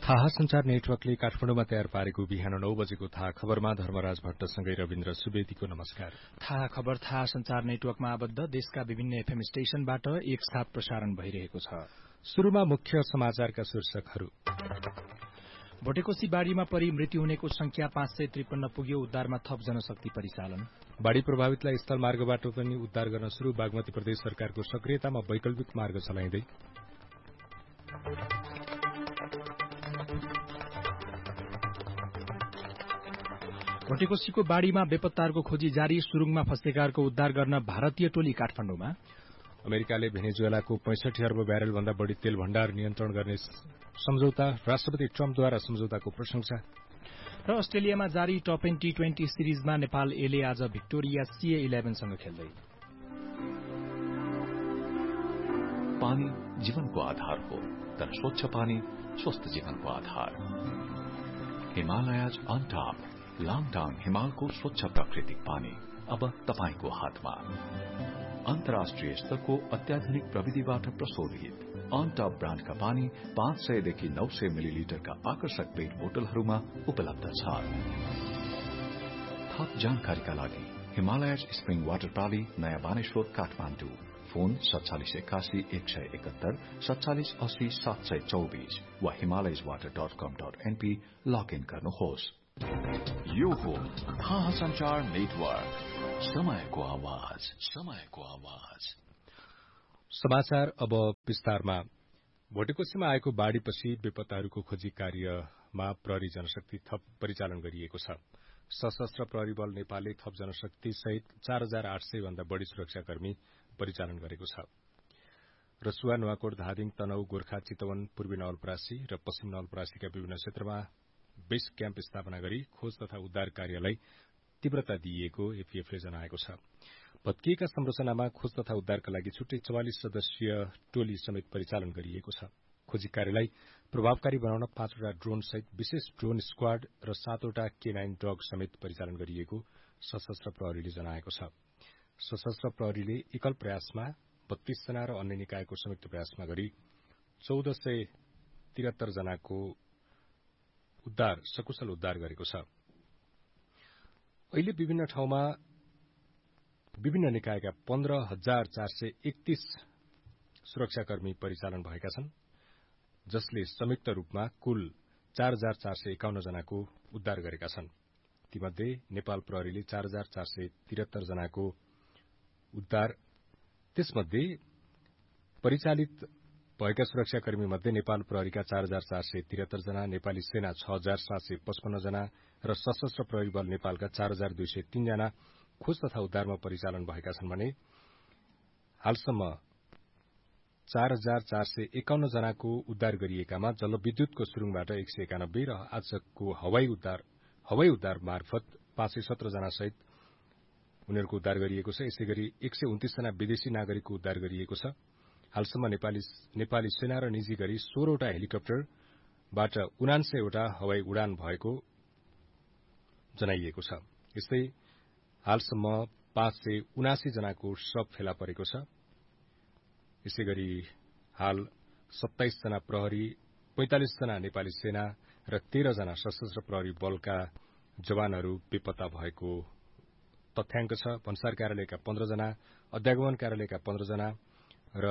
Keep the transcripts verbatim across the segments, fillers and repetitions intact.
थाहा संचार नेटवर्कले काठमाडौँमा तयार पारेको बिहान नौ बजेको थाहा खबरमा धर्मराज भट्टसँगै रविन्द्र सुवेदीको नमस्कार। थाहा खबर थाहा संचार नेटवर्कमा आबद्ध देशका विभिन्न एफएम स्टेशनबाट एकसाथ प्रसारण भइरहेको छ। शुरूमा मुख्य समाचारका शीर्षकहरू। भोटेकोशी बाढ़ीमा परि मृत्यु हुनेको संख्या पाँच सय त्रिपन्न पुग्यो। उद्धारमा थप जनशक्ति परिचालन। बाढ़ी प्रभावितलाई स्थल मार्गबाट पनि उद्धार गर्न शुरू। बागमती प्रदेश सरकारको सक्रियतामा वैकल्पिक मार्ग चलाइँदै। भोटेकोशीको बाढ़ीमा बेपत्ताहरूको खोजी जारी। सुरुङमा फँसेकाहरूको उद्धार गर्न भारतीय टोली काठमाडौँमा। अमेरिकाले भेनेजुएलाको पैंसठी अर्ब ब्यारेल भन्दा बढ़ी तेल भण्डार नियन्त्रण गर्ने सम्झौता। राष्ट्रपति ट्रम्पद्वारा सम्झौताको प्रशंसा। र अस्ट्रेलियामा जारी top ten T twenty सिरिजमा Nepal एले आज भिक्टोरिया सीए इलेभेनसँग खेल्दै। पानी जीवनको आधार हो, तर स्वच्छ पानी स्वस्थ जीवनको आधार। हिमालयज अन टप लाङटाङ हिमालको स्वच्छ प्राकृतिक पानी अब तपाईको हातमा। अन्तर्राष्ट्रिय स्तरको अत्याधुनिक प्रविधिबाट प्रशोधित अन टप ब्रान्डका पानी पाँच सयदेखि नौ सय मिलिलिटरका आकर्षक पेट बोतलहरूमा उपलब्ध छ। थप जानकारीका लागि हिमालयज स्प्रिङ वाटर प्राली नयाँ बानेश्वर काठमाडौँ। फोन सत्तालिस एकासी एक सय एकहत्तर सत्तालिस अस्सी सात सय चौबिस वा हिमालयज वाटर डट कम डट एनपी लगइन गर्नुहोस्। यो हो थाहा संचार नेटवर्क, समयको आवाज, समयको आवाज। समाचार अब विस्तारमा। भोटेकोशीमा आएको बाढ़ीपछि बेपत्ताहरूको खोजी कार्यमा प्रहरी जनशक्ति थप परिचालन गरिएको छ। सशस्त्र प्रहरी बल नेपालले थप जनशक्ति सहित चार हजार आठ सय भन्दा बढ़ी सुरक्षाकर्मी परिचालन गरेको छ। रसुवा, नुवाकोट, धादिङ, तनहु, गोर्खा, चितवन, पूर्वी नवलपरासी र पश्चिम नवलपरासीका विभिन्न क्षेत्रमा बेस क्याम्प स्थापना गरी खोज तथा उद्धार कार्यलाई तीव्रता दिइएको एफीएफले जनाएको छ। भत्किएका संरचनामा खोज तथा उद्धारका लागि छुट्टै चौवालिस सदस्यीय टोली समेत परिचालन गरिएको छ। खोजी कार्यलाई प्रभावकारी बनाउन पाँचवटा ड्रोन सहित विशेष ड्रोन स्क्वाड र सातवटा के नाइन डग समेत परिचालन गरिएको सशस्त्र प्रहरीले जनाएको छ। सशस्त्र प्रहरीले एकल प्रयासमा बत्तीस जना र अन्य निकायको संयुक्त प्रयासमा गरी चौध सय त्रिहत्तर जनाको उद्धार सकुशल उद्धार गरेको छ। अहिले विभिन्न ठाउँमा विभिन्न निकायका पन्ध्र हजार चार सय एकतीस सुरक्षाकर्मी परिचालन भएका छन्, जसले संयुक्त रूपमा कुल चार हजार चार सय एकाउन्न जनाको उद्धार गरेका छन्। तीमध्ये नेपाल प्रहरीले चार हजार चार सय त्रिहत्तर जनाको उद्धार। त्यसमध्ये परिचालित भएका सुरक्षाकर्मी मध्ये नेपाल प्रहरीका चार हजार चार सय त्रिहत्तर जना, नेपाली सेना छ हजार सात सय पचपन्न जना र सशस्त्र प्रहरी बल नेपालका चार हजार दुई सय तीन जना खोज तथा उद्धारमा परिचालन भएका छन् भने हालसम्म चार हजार चार सय एकाउन्न जनाको उद्धार गरिएकामा जलविद्युतको सुरुङबाट एक सय एकानब्बे र आजको हवाई उद्धार हवाई उद्धार मार्फत पाँच सय सत्र जना सहित उनीहरूको उद्धार गरिएको छ। यसै गरी एक सय उन्तीस जना विदेशी नागरिकको उद्धार गरिएको छ। हालसम्म नेपाली नेपाली सेना र निजी गरी सोह्रवटा हेलिकप्टरबाट उनान्सयवटा हवाई उडान भएको जनाइएको छ। यस्तै हालसम्म पाँच सय उनासी जनाको शव फेला परेको छ। यसै गरी हाल सत्ताइस जना प्रहरी, पैंतालिस जना नेपाली सेना र तेह्र जना सशस्त्र प्रहरी बलका जवानहरू बेपत्ता भएको तथ्याङ्क छ। भन्सार कार्यालयका पन्ध्र जना, अध्यागमन कार्यालयका पन्ध्र जना र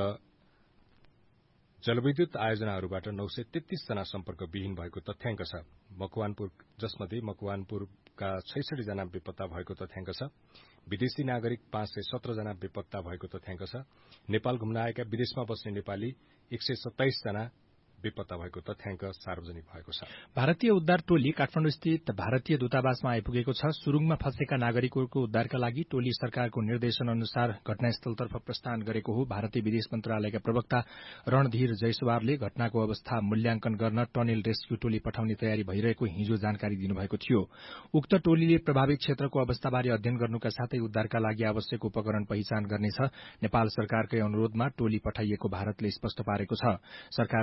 जलविद्युत आयोजनाहरूबाट नौ सय तेत्तीस जना सम्पर्कविहीन भएको तथ्याङ्क छ। मकवानपुर जसमध्ये मकवानपुरका छैसठी जना बेपत्ता भएको तथ्याङ्क छ। विदेशी नागरिक पाँच सय सत्र जना बेपत्ता भएको तथ्याङ्क छ। नेपाल घुम्न आएका विदेशमा बस्ने नेपाली एक सय सत्ताइस जना बेपत्ता भएको तथ्याङ्क सार्वजनिक भएको छ। भारतीय उद्धार टोली काठमाडौँ स्थित भारतीय दूतावासमा आइपुगेको छ। सुरुङमा फँसेका नागरिकहरूको उद्धारका लागि टोली सरकारको निर्देशन अनुसार घटनास्थलतर्फ प्रस्थान गरेको हो। भारतीय विदेश मन्त्रालयका प्रवक्ता रणधीर जयसवारले घटनाको अवस्था मूल्याङ्कन गर्न टनेल रेस्क्यू टोली पठाउने तयारी भइरहेको हिजो जानकारी दिनुभएको थियो। उक्त टोलीले प्रभावित क्षेत्रको अवस्थाबारे अध्ययन गर्नुका साथै उद्धारका लागि आवश्यक उपकरण पहिचान गर्नेछ। नेपाल सरकारकै अनुरोधमा टोली पठाइएको भारतले स्पष्ट पारेको छ। सरकारले हिजो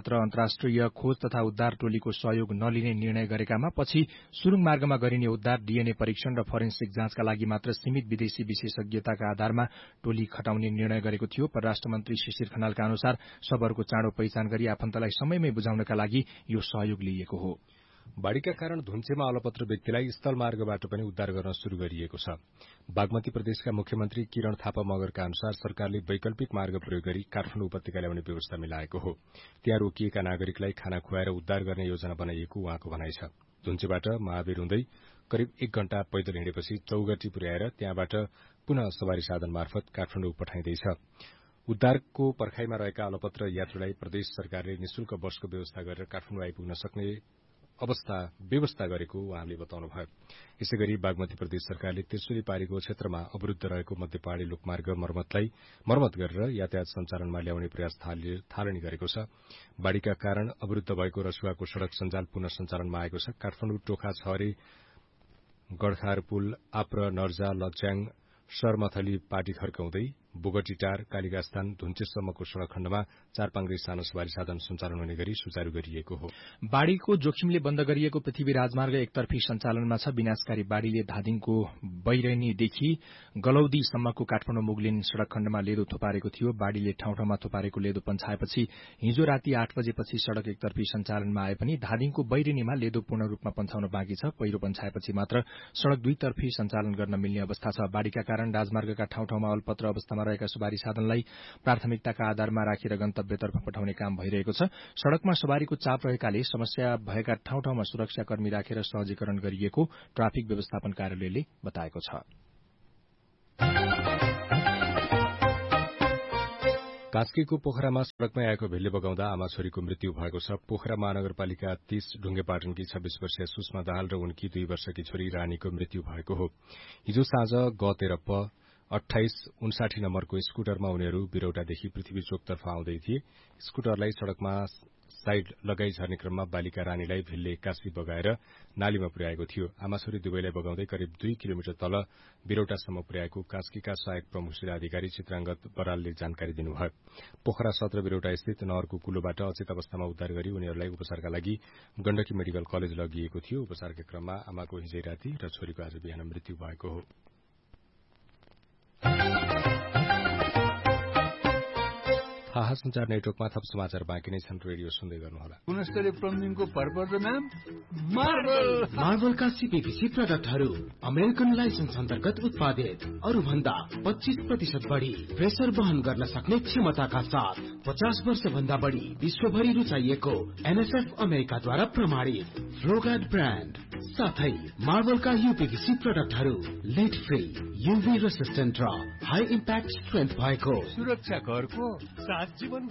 मात्र अन्तर्राष्ट्रिय खोज तथा उद्धार टोलीको सहयोग नलिने निर्णय गरेकामा पछि सुरुङ मार्गमा गरिने उद्धार, डीएनए परीक्षण र फोरेन्सिक जाँचका लागि मात्र सीमित विदेशी विशेषज्ञताका आधारमा टोली खटाउने निर्णय गरेको थियो। परराष्ट्र मन्त्री शिशिर खनालका अनुसार शवहरूको चाँडो पहिचान गरी आफन्तलाई समयमै बुझाउनका लागि यो सहयोग लिइएको हो। बाढ़ीका कारण धुन्चेमा अलपत्र व्यक्तिलाई स्थल मार्गबाट पनि उद्धार गर्न शुरू गरिएको छ। बागमती प्रदेशका मुख्यमन्त्री किरण थापा मगरका अनुसार सरकारले वैकल्पिक मार्ग प्रयोग गरी काठमाडौँ उपत्यका ल्याउने व्यवस्था मिलाएको हो। त्यहाँ रोकिएका नागरिकलाई खाना खुवाएर उद्धार गर्ने योजना बनाइएको उहाँको भनाइ छ। धुन्चेबाट महावीर हुँदै करिब एक घण्टा पैदल हिँडेपछि चौगटी पुर्याएर त्यहाँबाट पुनः सवारी साधन मार्फत काठमाडौँ पठाइँदैछ। उद्धारको पर्खाइमा रहेका अलपत्र यात्रुलाई प्रदेश सरकारले निशुल्क बसको व्यवस्था गरेर काठमाडौँ आइपुग्न सक्ने अवस्था व्यवस्था गरेको उहाँले बताउनुभयो। यसै गरी बागमती प्रदेश सरकारले त्रिशुली पारीको क्षेत्रमा अवरूद्ध रहेको मध्य पहाड़ी लोकमार्ग मर्मतलाई मर्मत गरेर यातायात सञ्चालनमा ल्याउने प्रयास थालनी गरेको छ। बाढ़ीका कारण अवरूद्ध भएको रसुवाको सड़क सञ्जाल पुनः सञ्चालनमा आएको छ। काठमाडौँ टोखा छहरे गडखार पुल आप्र नर्जा लच्याङ सरमथली पाटी खर्काउँदै बोगटीटार कालिगास्थान धुन्चेसम्मको सड़क खण्डमा चारपाङ्ग्रे सानो सवारी साधन सञ्चालन हुने गरी सुचारू गरिएको हो। बाढ़ीको जोखिमले बन्द गरिएको पृथ्वी राजमार्ग एकतर्फी सञ्चालनमा छ। विनाशकारी बाढ़ीले धादिङको बैरनीदेखि गलौदीसम्मको काठमाडौँ मुगलिन सड़क खण्डमा लेदो थुपारेको थियो। बाढ़ीले ठाउँ ठाउँमा थुपारेको लेदो पन्छाएपछि हिजो राति आठ बजेपछि सड़क एकतर्फी सञ्चालनमा आए पनि धादिङको बैरनीमा लेदो पूर्ण रूपमा पन्छाउन बाँकी छ। पहिरो पन्छाएपछि मात्र सड़क दुईतर्फी सञ्चालन गर्न मिल्ने अवस्था छ। बाढ़ीका कारण राजमार्गका ठाउँ ठाउँमा अल्पत्र अवस्थामा रहेका सवारी साधनलाई प्राथमिकताका आधारमा राखेर गन्तव्यतर्फ पठाउने काम भइरहेको छ। सड़कमा सवारीको चाप रहेकाले समस्या भएका ठाउँ ठाउँमा सुरक्षाकर्मी राखेर सहजीकरण गरिएको ट्राफिक व्यवस्थापन कार्यालयले बताएको छ। कास्कीको पोखरामा सड़कमै आएको भिलले बगाउँदा आमा छोरीको मृत्यु भएको छ। पोखरा महानगरपालिका तीस ढुङ्गेपाटनकी छब्बीस वर्षीय सुषमा दाहाल र उनकी दुई वर्षकी छोरी रानीको मृत्यु भएको हो। हिजो साँझ ग तेह्र प अठाइस उन्साठी नम्बरको स्कूटरमा उनीहरू बिरौटादेखि पृथ्वी चोकतर्फ आउँदै थिए। स्कूटरलाई सड़कमा साइड लगाई झर्ने क्रममा बालिका रानीलाई भिलले एक्कासी बगाएर नालीमा पुर्याएको थियो। आमा छोरी दुवैलाई बगाउँदै करिब दुई किलोमिटर तल बिरौटासम्म पुर्याएको कास्कीका सहायक प्रमुख जिल्लाधिकारी चित्राङ्गत बरालले जानकारी दिनुभयो। पोखरा सत्र बिरौटा स्थित नहरको कुलोबाट अचेत अवस्थामा उद्धार गरी उनीहरूलाई उपचारका लागि गण्डकी मेडिकल कलेज लगिएको थियो। उपचारका क्रममा आमाको हिजै राति र छोरीको आज बिहान मृत्यु भएको हो। थाहा संचार नेटवर्कमा थप समाचार बाँकी नै छन्। रेडियो सुन्दै गर्नुहोला। गुणस्तरीय प्लम्बिङको भरपर्दो नाम मार्बल। मार्बलका सीपीभीसी प्रडक्टहरू अमेरिकन लाइसेन्स अन्तर्गत उत्पादित, अरू भन्दा पच्चीस प्रतिशत बढ़ी प्रेसर वहन गर्न सक्ने क्षमताका साथ पचास वर्ष भन्दा बढ़ी विश्वभरि रुचाइएको एनएसएफ अमेरिकाद्वारा प्रमाणित फ्लोगार्ड ब्रान्ड साथै मार्बलका यूपीभीसी प्रडक्टहरू लेड फ्री, यूभी रेसिस्टेन्ट र हाई इम्प्याक्ट स्ट्रेन्थ भएको सुरक्षा घरको जीवन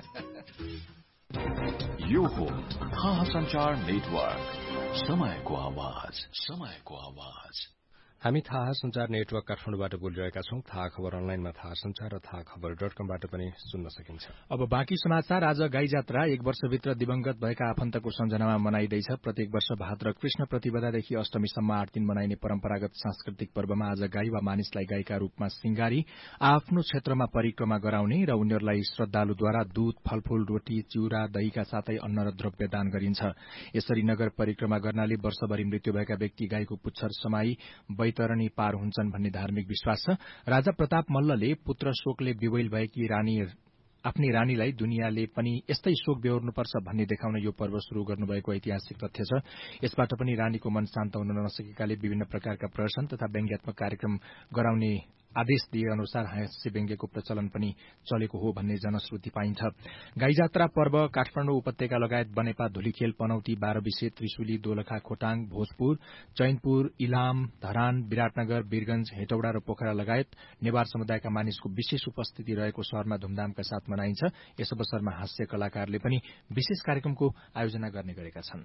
यो हो थाहा संचार नेटवर्क, समयको आवाज, समयको आवाज। हामी थाहा संचार नेटवर्क काठमाडौँबाट बोलिरहेका छौं। थाहा खबर अनलाइनमा थाहा संचार र थाहा खबर डट कमबाट पनि सुन्न सकिन्छ। अब बाँकी समाचार। आज गाई जात्रा एक वर्षभित्र दिवंगत भएका आफन्तको सम्झनामा मनाइँदैछ। प्रत्येक वर्ष भाद्र कृष्ण प्रतिपदादेखि अष्टमीसम्म आठ दिन मनाइने परम्परागत सांस्कृतिक पर्वमा आज गाई वा मानिसलाई गाईका रूपमा सिंगारी आफ्नो क्षेत्रमा परिक्रमा गराउने र उनीहरूलाई श्रद्धालुद्वारा दूध, फलफूल, रोटी, चिउरा, दहीका साथै अन्न र द्रव्य दान गरिन्छ। यसरी नगर परिक्रमा गर्नाले वर्षभरि मृत्यु भएका व्यक्ति गाईको पुच्छर समाई बैतरणी पार हुन्छन् भन्ने धार्मिक विश्वास छ। राजा प्रताप मल्लले पुत्र शोकले विवैल भएकी रानी आफ्नी रानीलाई दुनियाँले पनि यस्तै शोक बेहोर्नुपर्छ भन्ने देखाउन यो पर्व शुरू गर्नुभएको ऐतिहासिक तथ्य छ। यसबाट पनि रानीको मन शान्त हुन नसकेकाले विभिन्न प्रकारका प्रदर्शन तथा व्यङ्ग्यात्मक कार्यक्रम गराउने आदेश दिए अनुसार हास्य व्यङ्ग्यको प्रचलन पनि चलेको हो भन्ने जनश्रुति पाइन्छ। गाईजात्रा पर्व काठमाडौँ उपत्यका लगायत बनेपा, धुलीखेल, पनौती, बाह्रविसे, त्रिशुली, दोलखा, खोटाङ, भोजपुर, चैनपुर, इलाम, धरान, विराटनगर, वीरगंज, हेटौडा र पोखरा लगायत नेवार समुदायका मानिसको विशेष उपस्थिति रहेको शहरमा धूमधामका साथ मनाइन्छ। यस अवसरमा हास्य कलाकारले पनि विशेष कार्यक्रमको आयोजना गर्ने गरेका छन्।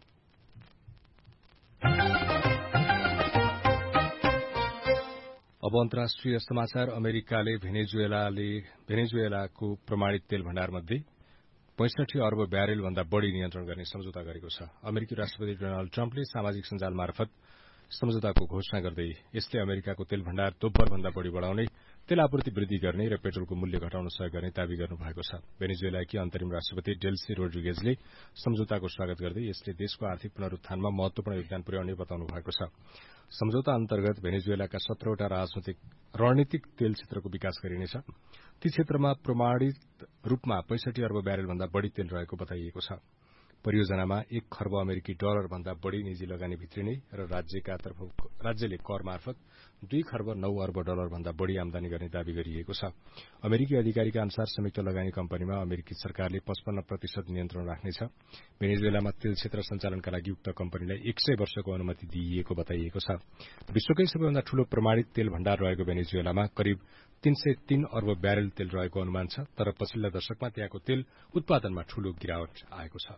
अब अन्तर्राष्ट्रिय समाचार। अमेरिकाले भेनेजुएलाले भेनेजुएलाको प्रमाणित तेल भण्डारमध्ये पैंसठी अर्ब ब्यारेल भन्दा बढ़ी नियन्त्रण गर्ने सम्झौता गरेको छ। अमेरिकी राष्ट्रपति डोनाल्ड ट्रम्पले सामाजिक सञ्जाल मार्फत सम्झौताको घोषणा गर्दै यसले अमेरिकाको तेल भण्डार दोब्बर भन्दा बढ़ी बढ़ाउने तेल आपूर्ति वृद्धि गर्ने र पेट्रोलको मूल्य घटाउन सहयोग गर्ने दावी गर्नु भएको छ। भेनेजुएलाकी अन्तरिम राष्ट्रपति डेल्सी रोड्रिगेजले सम्झौताको स्वागत गर्दै यसले देशको आर्थिक पुनरुत्थानमा महत्वपूर्ण योगदान पुर्याउने बताउनु भएको छ। सम्झौता अन्तर्गत भेनेजुएलाका सत्रवटा राजनैतिक रणनीतिक तेल क्षेत्रको विकास गरिनेछ। ती क्षेत्रमा प्रमाणित रूपमा पैंसठी अर्ब ब्यारेल भन्दा बढ़ी तेल रहेको बताइएको छ। परियोजनामा एक खर्ब अमेरिकी डलर भन्दा बढ़ी निजी लगानी भित्रिने र राज्यका तर्फ राज्यले कर मार्फत दुई खर्ब नौ अर्ब डलर भन्दा बढ़ी आमदानी गर्ने दावी गरिएको छ। अमेरिकी अधिकारीका अनुसार संयुक्त लगानी कम्पनीमा अमेरिकी सरकारले पचपन्न प्रतिशत नियन्त्रण राख्नेछ। भेनेजुएलामा तेल क्षेत्र सञ्चालनका लागि उक्त कम्पनीलाई एक सय वर्षको अनुमति दिइएको बताइएको छ। विश्वकै सबैभन्दा ठूलो प्रमाणित तेल भण्डार रहेको भेनेजुएलामा करिब तीन सय तीन अर्ब ब्यारेल तेल रहेको अनुमान छ, तर पछिल्ला दशकमा त्यहाँको तेल उत्पादनमा ठूलो गिरावट आएको छ।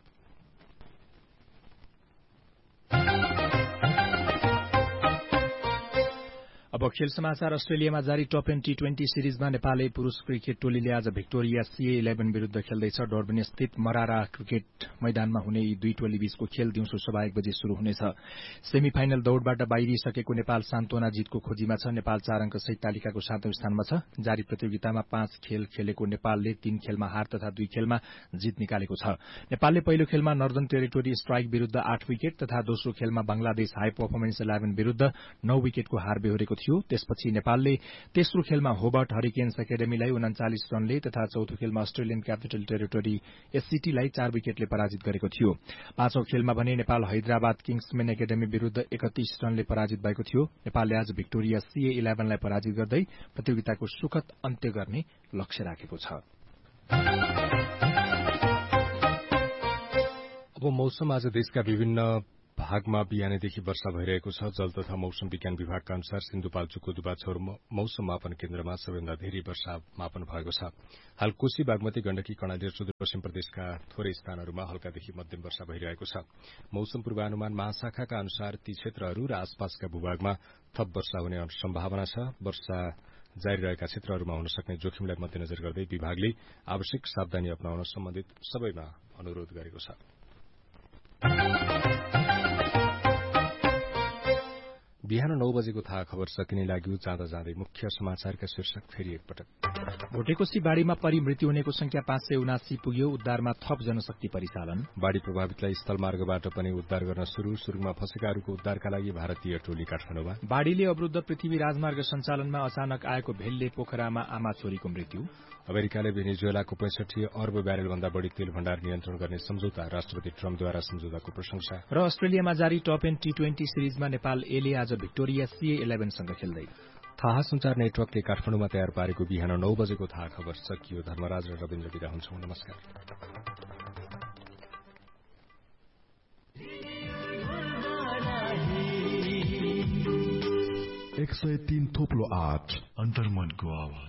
अब खेल समाचार। अस्ट्रेलियामा जारी top an T twenty सिरिजमा Nepali पुरूष क्रिकेट टोलीले आज भिक्टोरिया सीए इलेभेन विरूद्ध खेल्दैछ। डर्बन स्थित मरारा क्रिकेट मैदानमा हुने यी दुई टोली बीचको खेल दिउँसो सवा एक बजे शुरू हुनेछ। सेमी फाइनल दौड़बाट बाहिरिसकेको नेपाल सान्तवना जितको खोजीमा छ। नेपाल चार अंक सहित तालिकाको सातौं स्थानमा छ। जारी प्रतियोगितामा पाँच खेल खेलेको नेपालले तीन खेलमा हार तथा दुई खेलमा जित निकालेको छ। नेपालले पहिलो खेलमा नर्दर्न टेरिटोरी स्ट्राइक विरूद्ध आठ विकेट तथा दोस्रो खेलमा बंगलादेश हाई परफर्मेन्स इलेभेन विरूद्ध नौ विकेटको हार बेहोरेको थियो। त्यसपछि नेपालले तेस्रो खेलमा होबर्ट हरिकेन्स एकाडेमीलाई उन्चालिस रनले तथा चौथो खेलमा अस्ट्रेलियन क्यापिटल टेरिटोरी एससीटीलाई चार विकेटले पराजित गरेको थियो। पाँचौं खेलमा भने नेपाल हैदराबाद किङ्समेन एकाडेमी विरूद्ध एकतीस रनले पराजित भएको थियो। नेपालले आज भिक्टोरिया सीए इलेभेनलाई पराजित गर्दै प्रतियोगिताको सुखद अन्त्य गर्ने लक्ष्य राखेको छ। अब मौसम। आज देशका विभिन्न भागमा बिहानैदेखि वर्षा भइरहेको छ। जल तथा मौसम विज्ञान विभागका अनुसार सिन्धुपाल्चोकको दुबाछोर मौसम मापन केन्द्रमा सबैभन्दा धेरै वर्षा मापन भएको छ। हाल कोशी बागमती गण्डकी कर्णाली र सुदूरपश्चिम प्रदेशका थोरै स्थानहरूमा हल्कादेखि मध्यम वर्षा भइरहेको छ। मौसम पूर्वानुमान महाशाखाका अनुसार ती क्षेत्रहरू र आसपासका भूभागमा थप वर्षा हुने सम्भावना छ। वर्षा जारी रहेका क्षेत्रहरूमा हुन सक्ने जोखिमलाई मध्यनजर गर्दै विभागले आवश्यक सावधानी अपनाउन सम्बन्धित सबैमा अनुरोध गरेको छ। बिहान नौ बजेको थाहा खबर सकिने लाग्यो। जाँदा जाँदै मुख्य समाचारका शीर्षक फेरि एकपटक। भोटेकोशी बाढ़ीमा परि मृत्यु हुनेको संख्या पाँच सय उनासी पुग्यो। उद्धारमा थप जनशक्ति परिचालन। बाढ़ी प्रभावितलाई स्थलमार्गबाट पनि उद्धार गर्न शुरू। सुरुङमा फँसेकाहरूको उद्धारका लागि भारतीय टोली काठमाडौँमा। बाढ़ीले अवरुद्ध पृथ्वी राजमार्ग सञ्चालनमा अचानक आएको भेलले पोखरामा आमा छोरीको मृत्यु। अमेरिकाले भेनेजुएलाको पैंसठी अर्ब ब्यारेल भन्दा बढ़ी तेल भण्डार नियन्त्रण गर्ने सम्झौता। राष्ट्रपति ट्रम्पद्वारा सम्झौताको प्रशंसा। र अस्ट्रेलियामा जारी top an T twenty सिरिजमा Nepal एले आज भिक्टोरिया सीए इलेभेनसँग खेल्दै। थाहा संचार नेटवर्कले काठमाडौँमा तयार पारेको बिहान नौ बजेको थाहा खबर सकियो। धर्मराज र रविन्द्र विदा हुन्छौं। नमस्कार। एक सय तीन थोप्लो आठ अन्तर्मनको आवाज।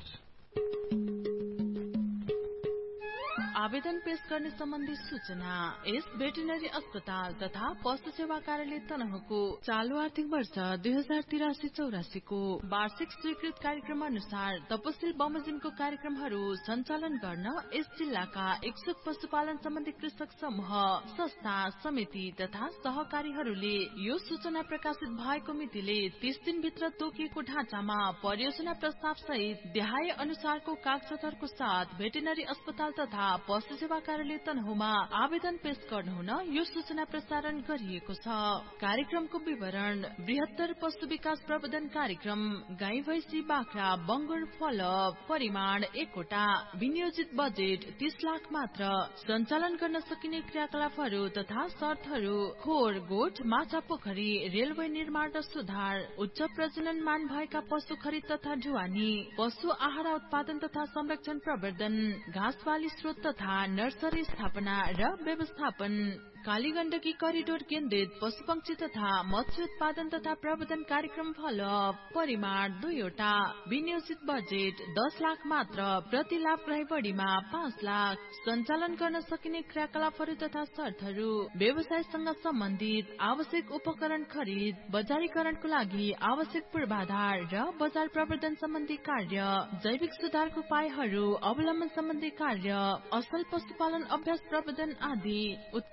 आवेदन पेश गर्ने सम्बन्धी सूचना। यस भेटेरिनरी अस्पताल तथा पशु सेवा कार्यालय तनहुको चालू आर्थिक वर्ष दुई हजार तिरासी चौरासी को वार्षिक स्वीकृत कार्यक्रम अनुसार तपसिल बमोजिमको कार्यक्रमहरू सञ्चालन गर्न यस जिल्लाका इच्छुक पशुपालन सम्बन्धी कृषक समूह, संस्था, समिति तथा सहकारीहरूले यो सूचना प्रकाशित भएको मितिले तीस दिनभित्र तोकिएको ढाँचामा परियोजना प्रस्ताव सहित देहाय अनुसारको कागजातहरूको साथ भेटेरिनरी अस्पताल तथा पशु सेवा कार्यालय तनहुमा आवेदन पेश गर्नुहुन यो सूचना प्रसारण गरिएको छ। कार्यक्रमको विवरण: बृहत्तर पशु विकास प्रबन्धन कार्यक्रम, गाई भैंसी बाख्रा बङ्गुर फलअप, परिमाण एकवटा, विनियोजित बजेट तीस लाख मात्र, सञ्चालन गर्न सकिने क्रियाकलापहरू तथा शर्तहरू: खोर, गोठ, माछा पोखरी, रेलवे निर्माण र सुधार, उच्च प्रजनन मान भएका पशु खरिद तथा ढुवानी, पशु आहार उत्पादन तथा संरक्षण प्रवर्धन, घाँस बाली स्रोत तथा नर्सरी स्थापना र व्यवस्थापन, कालीगण्डकी करिडोर केन्द्रित पशुपक्षी तथा मत्स्य उत्पादन तथा प्रवर्धन कार्यक्रम फलअप, परिमाण दुईवटा, विनियोजित बजेट दस लाख मात्र, प्रति लाभ रहे बढीमा पाँच लाख, सञ्चालन गर्न सकिने क्रियाकलापहरू तथा शर्तहरू: व्यवसायसँग सम्बन्धित आवश्यक उपकरण खरिद, बजारीकरणको लागि आवश्यक पूर्वाधार र बजार प्रवर्धन सम्बन्धी कार्य, जैविक सुधारको उपायहरू अवलम्बन सम्बन्धी कार्य, असल पशुपालन अभ्यास प्रवर्धन आदि, उत्पादनमा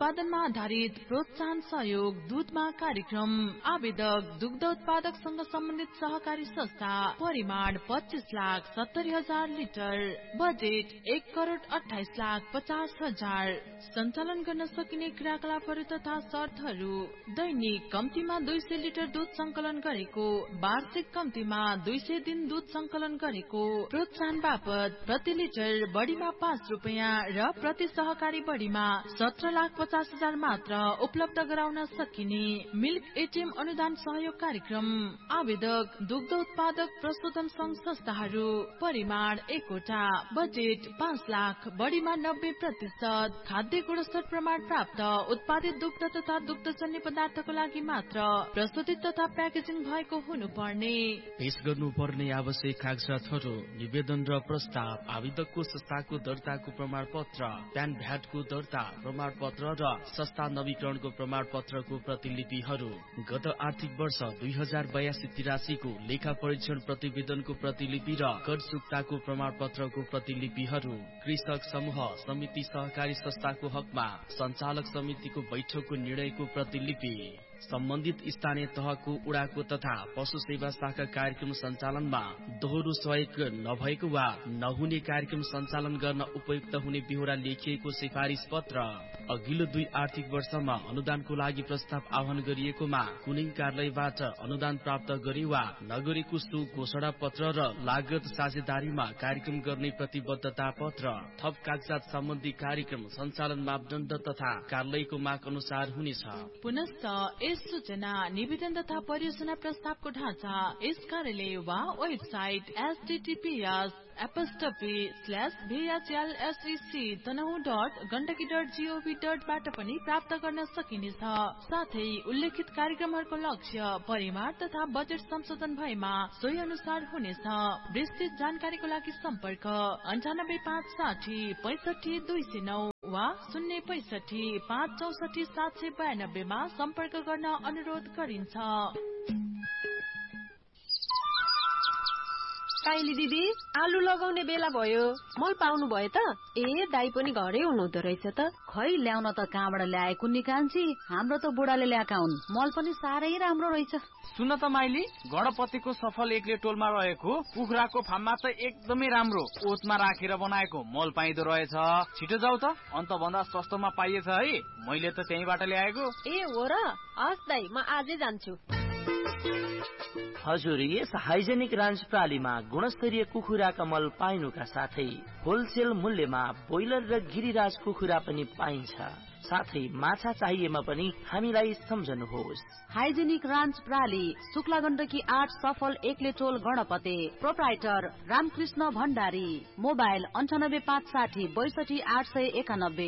आधारित प्रोत्साहन सहयोग दूधमा कार्यक्रम। आवेदक दुग्ध उत्पादक संघ सम्बन्धित सहकारी संस्था। परिमाण पच्चीस लाख सत्तरी हजार लिटर। बजेट एक करोड़ अठाइस लाख पचास हजार। सञ्चालन गर्न सकिने क्रियाकलापहरू तथा शर्तहरू। दैनिक कम्तीमा दुई सय लिटर दूध संकलन गरेको, वार्षिक कम्तीमा दुई सय दिन दूध संकलन गरेको। प्रोत्साहन बापत प्रति लिटर बढीमा पाँच रुपियाँ र प्रति सहकारी बढीमा सत्र लाख पचास हजार मात्र उपलब्ध गराउन सकिने। मिल्क एटिएम अनुदान सहयोग कार्यक्रम। आवेदक दुग्ध उत्पादक प्रशोधन संघ संस्थाहरू। परिमाण एकवटा। बजेट पाँच लाख बढीमा नब्बे प्रतिशत। खाद्य गुणस्तर प्रमाण प्राप्त उत्पादित दुग्ध तथा दुग्धजन्य पदार्थको लागि मात्र प्रस्तुत तथा प्याकेजिङ भएको हुनुपर्ने। पेश गर्नुपर्ने आवश्यक कागजातहरू निवेदन र प्रस्ताव, आवेदकको संस्थाको दर्ताको प्रमाण पत्र, प्यान भ्याटको दर्ता प्रमाण पत्र र संस्था नवीकरणको प्रमाण पत्रको प्रतिलिपिहरू। गत आर्थिक वर्ष दुई हजार बयासी तिरासीको लेखा परीक्षण प्रतिवेदनको प्रतिलिपि र कर चुक्ताको प्रमाण पत्रको प्रतिलिपिहरू। कृषक समूह समिति सहकारी संस्थाको हकमा सञ्चालक समितिको बैठकको निर्णयको प्रतिलिपि। सम्बन्धित स्थानीय तहको उडाको तथा पशु सेवा शाखा कार्यक्रम सञ्चालनमा दोहोरो सहयोग नभएको वा नहुने कार्यक्रम सञ्चालन गर्न उपयुक्त हुने बेहोरा लेखिएको सिफारिस पत्र। अघिल्लो दुई आर्थिक वर्षमा अनुदानको लागि प्रस्ताव आह्वान गरिएकोमा कुनै कार्यालयबाट अनुदान प्राप्त गरे वा नगरेको सो घोषणा पत्र र लागत साझेदारीमा कार्यक्रम गर्ने प्रतिबद्धता पत्र। थप कागजात सम्बन्धी कार्यक्रम सञ्चालन मापदण्ड तथा कार्यालयको माग अनुसार हुनेछ। पुनश्च यस सूचना निवेदन तथा परियोजना प्रस्तावको ढाँचा यस कार्यालय वा website HTTPS एपस्टपी slash भीएचएलएसईसी Tanahun dot Gandaki dot gov डटबाट पनि प्राप्त गर्न सकिनेछ। साथै उल्लेखित कार्यक्रमहरूको लक्ष्य, परिमाण तथा बजेट संशोधन भएमा सोही अनुसार हुनेछ। विस्तृत जानकारीको लागि सम्पर्क अन्ठानब्बे पाँच साठी पैसठी दुई सय नौ वा शून्य पैसठी पाँच चौसठी सात सय बयानब्बेमा सम्पर्क गर्न अनुरोध गरिन्छ। काइली दिदी, आलु लगाउने बेला भयो, मल पाउनु भयो त? ए दाई पनि घरै हुनुहुँदो रहेछ त। खै ल्याउन त कहाँबाट ल्याएको नि कान्छी, हाम्रो त बुढाले ल्याएका हुन्। मल पनि साह्रै राम्रो रहेछ। सुन त माइली, गणपतिको सफल एकले टोलमा रहेको कुखुराको फार्ममा त एकदमै राम्रो ओतमा राखेर बनाएको मल पाइदो रहेछ। छिटो जाऊ त, अन्त भन्दा सस्तोमा पाइएछ है। मैले त त्यहीबाट ल्याएको। ए हो र? हस् दाई, म आजै जान्छु। हजुर, यस हाइजेनिक रान्च प्रालीमा गुणस्तरीय कुखुराका मल पाइनुका साथै होलसेल मूल्यमा ब्रोइलर र गिरिराज कुखुरा पनि पाइन्छ। साथै माछा चाहिएमा पनि हामीलाई सम्झनुहोस्। हाइजेनिक रान्च प्राली, शुक्ला गण्डकी आठ सफल एकले टोल गणपते। प्रोप्राइटर रामकृष्ण भण्डारी। मोबाइल अन्ठानब्बे पाँच साठी बैसठी आठ सय एकानब्बे।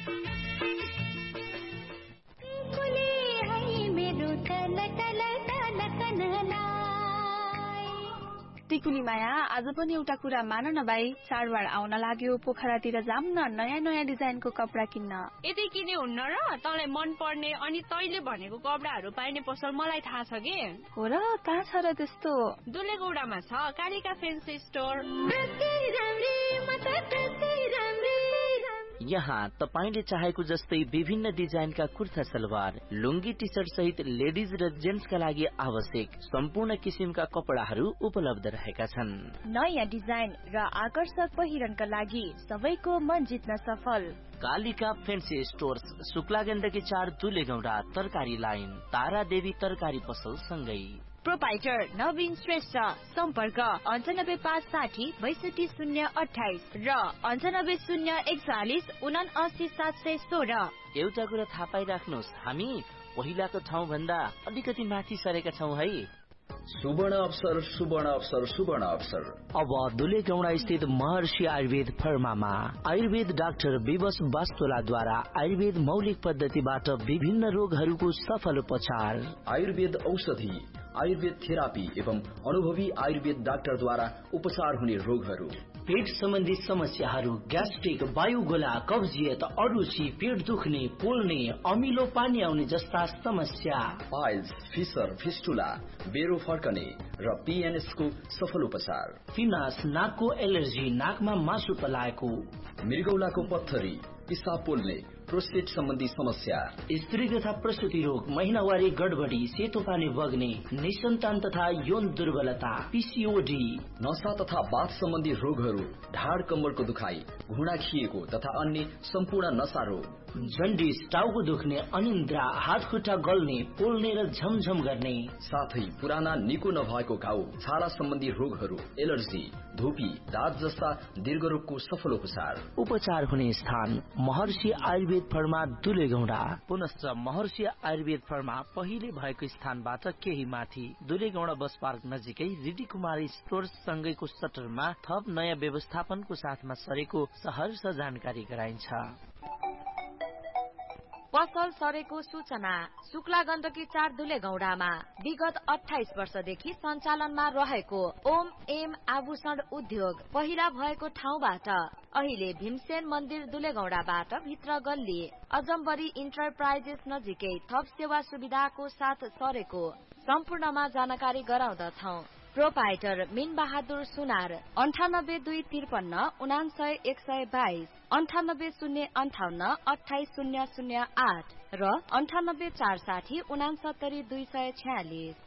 टिकुली माया, आज पनि एउटा कुरा मान न भाइ, चाडबाड आउन लाग्यो, पोखरातिर जाम न नयाँ नयाँ डिजाइनको कपडा किन्न। यदि किने हुन्न र? तँलाई मन पर्ने अनि तैले भनेको कपडाहरू पाइने पसल मलाई थाहा छ के। हो र? कहाँ छ र त्यस्तो? दुलेगौडामा छ कालिका फेन्सी स्टोर। यहाँ तपाईले चाहेको जस्तै विभिन्न डिजाइनका कुर्ता सलवार, लुङ्गी टी सर्ट सहित लेडिज र जेन्ट्सका लागि आवश्यक सम्पूर्ण किसिमका कपडाहरू उपलब्ध रहेका छन्। नयाँ डिजाइन र आकर्षक पहिरनका लागि सबैको मन जित्न सफल कालिका फेन्सी स्टोर्स, शुक्ला गण्डकी चार दुलेगौडा तरकारी लाइन, तारा देवी तरकारी पसल सँगै। प्रोपाइटर नवीन श्रेष्ठ। सम्पर्क अन्ठानब्बे पाँच साठी बैसठी शून्य अठाइस र अन्ठानब्बे शून्य एकचालिस उना अस्सी सात सय सोह्र। एउटा कुरा थाहा पाइराख्नुहोस्, हामी पहिलाको ठाउँ भन्दा अलिकति माथि सरेका छौँ है। सुवर्ण अवसर, सुवर्ण अवसर, सुवर्ण अवसर। अब दुलेगौडा स्थित महर्षि आयुर्वेद फर्मामा आयुर्वेद डाक्टर विवश वास्तोलाद्वारा आयुर्वेद मौलिक पद्धतिबाट विभिन्न रोगहरूको सफल उपचार। आयुर्वेद औषधि, आयुर्वेद थेरापी एवं अनुभवी आयुर्वेद डाक्टरद्वारा उपचार हुने रोगहरू, पेट सम्बन्धी समस्याहरू, ग्यास्ट्रिक, वायुगोला, कब्जियत, अरुचि, पेट दुख्ने, पोल्ने, अमिलो पानी आउने जस्ता समस्या, पाइल्स, फिसर, फिस्टुला, बेरो फर्कने र पीएनएस को सफल उपचार, फिनास, नाकको एलर्जी, नाकमा मासु पलाएको, मृगौलाको पत्थरी, पिसाब पोल्ने, प्रोस्टेट सम्बन्धी समस्या, स्त्री तथा प्रसूति रोग, महिनावारी गडबडी, सेतो पानी बग्ने, निसन्तान तथा यौन दुर्बलता, पीसीओडी, नशा तथा बाथ सम्बन्धी रोगहरू, ढाड कम्मरको दुखाइ, घुँडा खिएको तथा अन्य सम्पूर्ण नशा रोग, जन्डिस, टाउको दुख्ने, अनिन्द्रा, हात खुट्टा गल्ने, पोल्ने र झमझम गर्ने, साथै पुराना निको नभएको घाउ, छाला सम्बन्धी रोगहरू, एलर्जी, धुपी, दाँत जस्ता दीर्घ रोगको सफल उपचार। उपचार हुने स्थान महर्षि आयुर्वेद फर्मा दुलेगौंडा। पुनश्च महर्षि आयुर्वेद फर्मा पहिले भएको स्थानबाट केही माथि दुलेगौंडा बस पार्क नजिकै रिडी कुमारी स्टोर्स सँगैको सटरमा थप नयाँ व्यवस्थापनको साथमा सरेको सहर्ष जानकारी गराइन्छ। पसल सरेको सूचना शुक्ला गण्डकी चार दुलेगौंडामा विगत अठाइस वर्षदेखि सञ्चालनमा रहेको ओम एम आभूषण उद्योग पहिला भएको ठाउँबाट अहिले भीमसेन मन्दिर दुलेगौंडाबाट भित्र गल्ली अजम्बरी इन्टरप्राइजेस नजिकै थप सेवा सुविधाको साथ सरेको सम्पूर्णमा जानकारी गराउँदछौ। प्रोपाइटर मीन बहादुर सुनार अन्ठानब्बे दुई त्रिपन्न उनासय एक सय बाइस अन्ठानब्बे शून्य अन्ठाउन्न अठाइस शून्य शून्य आठ र अन्ठानब्बे चार साठी उनासत्तरी दुई सय छ्यालिस।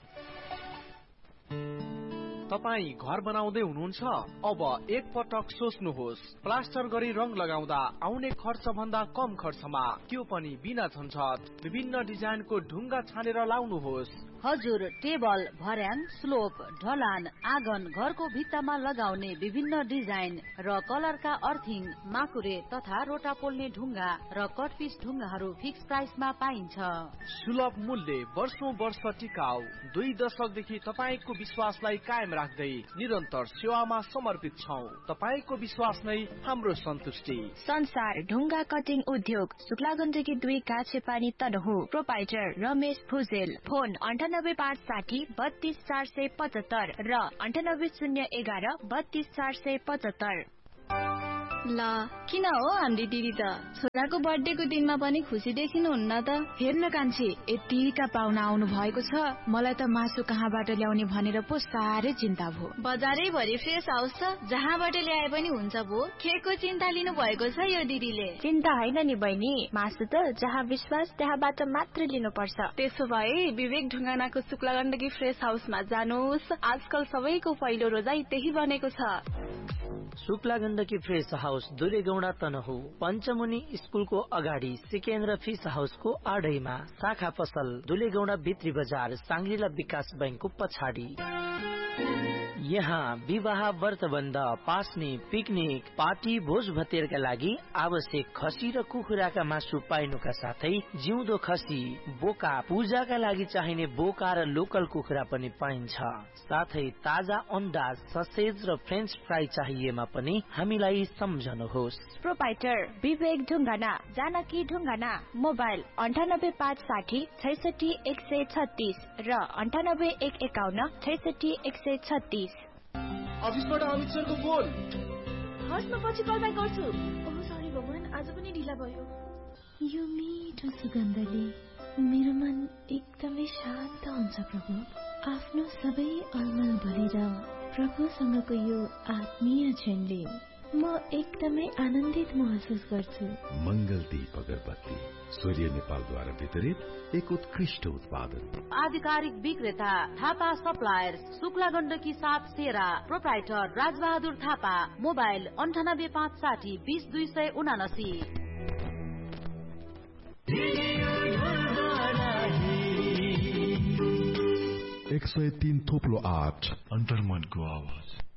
तपाई घर बनाउँदै हुनुहुन्छ? अब एक पटक सोच्नुहोस्, प्लास्टर गरी रंग लगाउँदा आउने खर्च भन्दा कम खर्चमा, त्यो पनि बिना झन्झट। विभिन्न डिजाइनको ढुङ्गा छानेर लाउनुहोस्। हजुर, टेबल, भर्याङ, स्लोप, ढलान, आँगन, घरको भित्तामा लगाउने विभिन्न डिजाइन र कलरका अर्थिङ, माकुरे तथा रोटा पोल्ने ढुङ्गा र कटपिस ढुङ्गाहरू फिक्स प्राइसमा पाइन्छ। सुलभ मूल्य, वर्षौं वर्ष टिकाउ, दुई दशकदेखि तपाईको विश्वासलाई कायम राख्दै निरन्तर सेवामा समर्पित छौं। तपाईको विश्वास नै हाम्रो सन्तुष्टि। संसार ढुङ्गा कटिङ उद्योग, शुक्ला गण्डकी दुई काछे पानी तनहु। प्रोपाइटर रमेश भुजेल। फोन अन्ठानब्बे पाँच साठी बत्तीस चार सय पचहत्तर र अन्ठानब्बे शून्य एघार बत्तीस चार सय पचहत्तर। ल किन हो हाम्री दिदी त छोराको बर्थडेको दिनमा पनि खुसी देखिनुहुन्न त? हेर्न कान्छी, यतिका पाहुना आउनु भएको छ, मलाई त मासु कहाँबाट ल्याउने भनेर पो साह्रै चिन्ता भयो। बजारै भरि फ्रेस हाउस छ, जहाँबाट ल्याए पनि हुन्छ भो। केको चिन्ता लिनु भएको छ यो दिदीले? चिन्ता होइन नि बहिनी, मासु त जहाँ विश्वास त्यहाँबाट मात्र लिनुपर्छ। त्यसो भए विवेक ढुङ्गानाको शुक्ला गण्डकी फ्रेस हाउसमा जानुहोस्। आजकल सबैको पहिलो रोजाइ त्यही बनेको छ। शुक्ला गण्डकी फ्रेस हाउस दुलेगौंडा तनहु, पञ्चमुनि स्कुलको अगाडि सिकेन्द्र फिस हाउसको आडैमा, शाखा पसल दुलेगौंडा भित्री बजार, सांग्रिला विकास बैंकको पछाडि। यहाँ विवाह, व्रतबन्ध, पास्ने, पिकनिक, पार्टी, भोज भतेरका लागि आवश्यक खसी र कुखुराका मासु पाइनुका साथै जिउँदो खसी, बोका, पूजाका लागि चाहिने बोका र लोकल कुखुरा पनि पाइन्छ। साथै ताजा अन्डा, ससेज र फ्रेन्च फ्राई चाहिएमा पनि हामीलाई सम्झनुहोस्। प्रोपाइटर विवेक ढुङ्गाना, जानकी ढुङ्गाना। मोबाइल अन्ठानब्बे पाँच साठी छैसठी एक सय छत्तीस र अन्ठानब्बे एक एकाउन्न छैसठी एक सय छत्तीस। अफिसबाट अमित सरको फोन। हस्, म पछि कल ब्याक गर्छु। ओह सरी भगवान, आज पनि ढिला भयो। यो मिठो सुगन्धले मेरो मन एकदमै शान्त हुन्छ प्रभु। आफ्नो सबै अलमल भरेर प्रभुसँगको यो आत्मीय क्षणले म एकदमै आनन्दित महसुस गर्छु। मंगल दीप अगरबत्ती सूर्य नेपालद्वारा वितरित एक उत्कृष्ट उत्पादन। आधिकारिक विक्रेता थापा सप्लायर्स, शुक्ला गण्डकी सात सेरा। प्रोप्राइटर राजबहादुर थापा। मोबाइल अन्ठानब्बे पाँच साठी बीस दुई सय उनासी। एक सय तीन थोप्लो आठ अन्तर्मनको आवाज।